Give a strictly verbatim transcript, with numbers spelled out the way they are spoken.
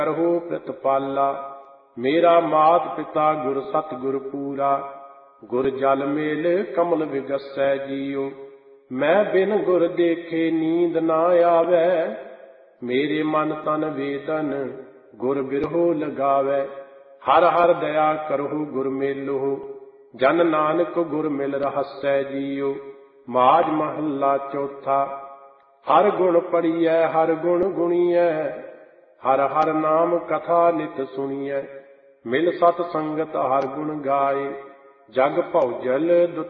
ਕਰਹੁ ਪ੍ਰਤਪਾਲਾ। ਮੇਰਾ ਮਾਤ ਪਿਤਾ ਗੁਰ ਸਤਿਗੁਰ ਪੂਰਾ। ਗੁਰ ਜਲ ਮੇਲ ਕਮਲ ਵਿਗਸੈ ਜੀਉ। ਮੈਂ ਬਿਨ ਗੁਰ ਦੇਖੇ ਨੀਂਦ ਨਾ ਆਵੈ। ਮੇਰੇ ਮਨ ਤਨ ਵੇਦਨ ਗੁਰ ਬਿਰਹੋ ਲਗਾਵੈ। ਹਰ ਹਰ ਦਇਆ ਕਰਹੁ ਗੁਰ ਮੇਲਹੁ। ਜਨ ਨਾਨਕ ਗੁਰ ਮਿਲ ਰਹਸੈ ਜੀਉ। ਮਾਝ ਮਹੱਲਾ ਚੌਥਾ। ਹਰ ਗੁਣ ਪੜੀਐ ਹਰ ਗੁਣ ਗੁਣੀਐ। ਹਰ ਹਰ ਨਾਮ ਕਥਾ ਨਿਤ ਸੁਣੀਐ। ਮਿਲ ਸਤ ਸੰਗਤ ਹਰ ਗੁਣ ਗਾਏ। ਜਗ ਭਉ ਜਲ